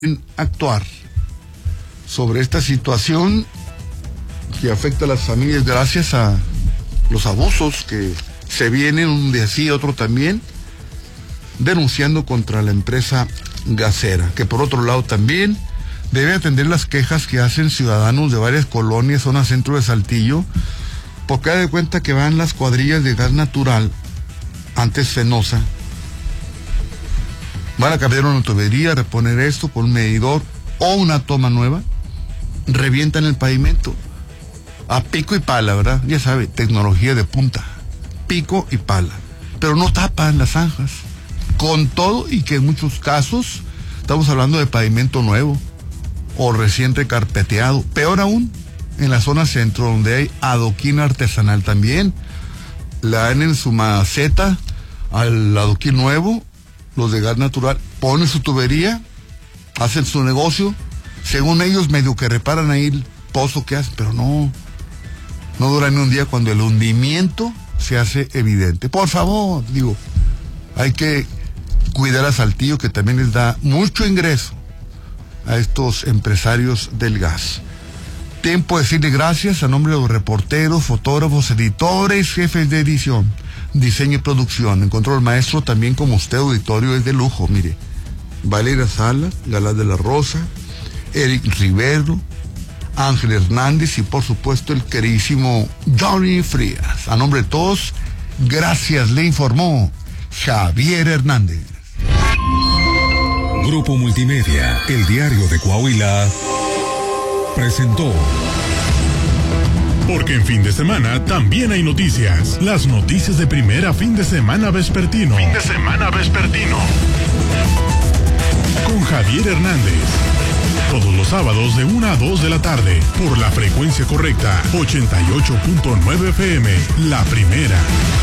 actuar sobre esta situación que afecta a las familias gracias a los abusos que se vienen un día sí, otro también, denunciando contra la empresa gasera, que por otro lado también debe atender las quejas que hacen ciudadanos de varias colonias, zona centro de Saltillo, porque da de cuenta que van las cuadrillas de gas natural, antes Fenosa, van a cambiar una tubería, reponer esto con un medidor o una toma nueva, revientan el pavimento a pico y pala, ¿verdad? Ya sabe, tecnología de punta, pico y pala, pero no tapan las zanjas, con todo y que en muchos casos estamos hablando de pavimento nuevo o recién recarpeteado, peor aún en la zona centro donde hay adoquín artesanal también, le dan en su maceta al adoquín nuevo, los de gas natural ponen su tubería, hacen su negocio, según ellos medio que reparan ahí el pozo que hacen, pero no dura ni un día cuando el hundimiento se hace evidente. Por favor, digo, hay que cuidar a Saltillo, que también les da mucho ingreso a estos empresarios del gas. Tiempo de decirle gracias a nombre de los reporteros, fotógrafos, editores, jefes de edición, diseño y producción. En control maestro también, como usted, auditorio es de lujo, mire. Valeria Salas, Galán de la Rosa, Eric Rivero, Ángel Hernández y por supuesto el queridísimo Johnny Frías. A nombre de todos, gracias, le informó Javier Hernández. Grupo Multimedia, el diario de Coahuila, presentó. Porque en fin de semana también hay noticias. Las noticias de primera fin de semana vespertino. Fin de semana vespertino. Con Javier Hernández. Todos los sábados de 1 a 2 de la tarde. Por la frecuencia correcta. 88.9 FM. La primera.